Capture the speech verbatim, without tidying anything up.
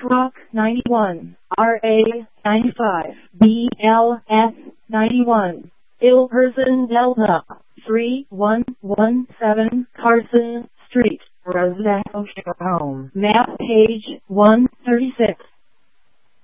Rock ninety-one, R A ninety-five, B L S ninety-one, Ilperson Delta, three one one seven Carson Street, Roselle, Home. Map page one thirty-six.